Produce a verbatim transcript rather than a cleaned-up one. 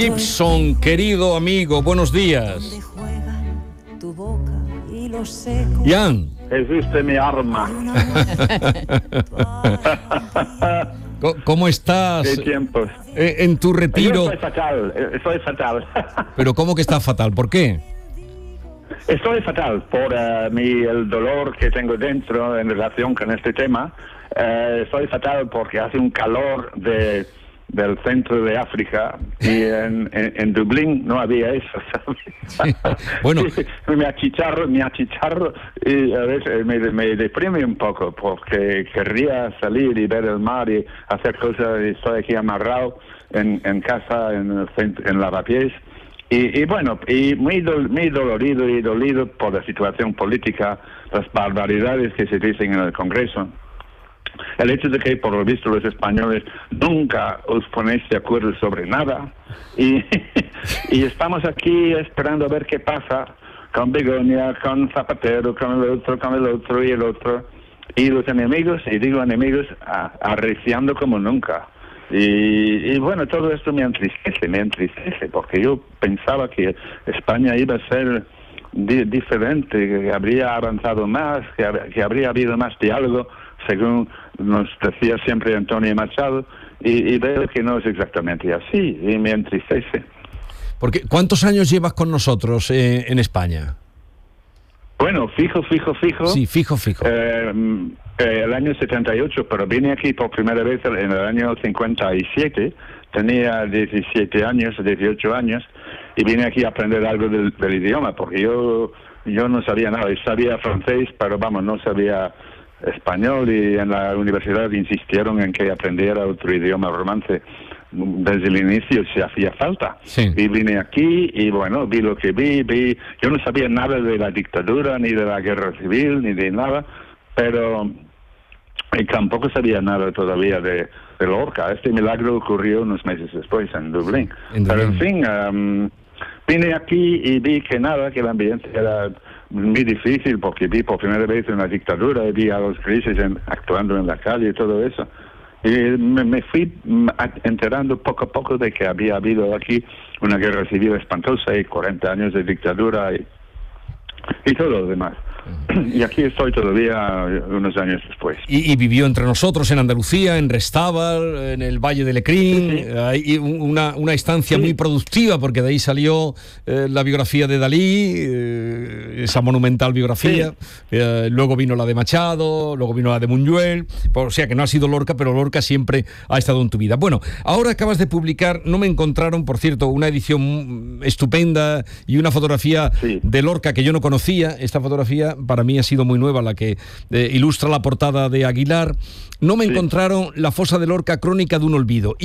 Gibson, querido amigo, buenos días. Ian. Existe mi arma. ¿Cómo estás? ¿Qué tiempos? En tu retiro. Yo estoy fatal, estoy fatal. Pero ¿cómo que estás fatal? ¿Por qué? Estoy fatal por uh, mi, el dolor que tengo dentro en relación con este tema. Uh, estoy fatal porque hace un calor de... del centro de África y en, en, en Dublín no había eso, ¿sabes? Sí, bueno, me achicharro, me achicharro y a veces me, me deprime un poco porque querría salir y ver el mar y hacer cosas y estoy aquí amarrado en, en casa, en el centro, en Lavapiés y, y bueno, y muy, do, muy dolorido y dolido por la situación política, las barbaridades que se dicen en el Congreso. El hecho de que, por lo visto, los españoles nunca os ponéis de acuerdo sobre nada y, y estamos aquí esperando a ver qué pasa con Begoña, con Zapatero, con el otro, con el otro y el otro. Y los enemigos, y digo enemigos, a, arreciando como nunca. Y, y bueno, todo esto me entristece, me entristece, porque yo pensaba que España iba a ser di- diferente, que habría avanzado más, que, hab- que habría habido más diálogo, según nos decía siempre Antonio Machado, y, y veo que no es exactamente así, y me entristece. Porque, ¿cuántos años llevas con nosotros eh, en España? Bueno, fijo, fijo, fijo. Sí, fijo, fijo. Eh, eh, el año setenta y ocho, pero vine aquí por primera vez en el año cincuenta y siete, tenía diecisiete años, dieciocho años, y vine aquí a aprender algo del, del idioma, porque yo, yo no sabía nada, sabía francés, pero vamos, no sabía español, y en la universidad insistieron en que aprendiera otro idioma romance desde el inicio si hacía falta. Sí. Y vine aquí y bueno, vi lo que vi, vi, yo no sabía nada de la dictadura, ni de la guerra civil, ni de nada, pero y tampoco sabía nada todavía de, de Lorca. Este milagro ocurrió unos meses después en Dublín. En Dublín. Pero en fin, um, vine aquí y vi que nada, que el ambiente era muy difícil, porque vi por primera vez una dictadura y vi a los grises en, actuando en la calle y todo eso. Y me, me fui enterando poco a poco de que había habido aquí una guerra civil espantosa y cuarenta años de dictadura y, y todo lo demás. Y aquí estoy todavía unos años después. Y, y vivió entre nosotros en Andalucía, en Restábal, en el Valle de Lecrín, Sí, sí. Hay una, una estancia Sí. muy productiva, porque de ahí salió eh, la biografía de Dalí, eh, esa monumental biografía, Sí. eh, luego vino la de Machado, luego vino la de Buñuel, o sea que no ha sido Lorca, pero Lorca siempre ha estado en tu vida. Bueno, ahora acabas de publicar, no me encontraron, por cierto, una edición estupenda y una fotografía Sí. de Lorca que yo no conocía. Esta fotografía para mí ha sido muy nueva, la que eh, ilustra la portada de Aguilar. No me Sí. encontraron La fosa de Lorca, crónica de un olvido.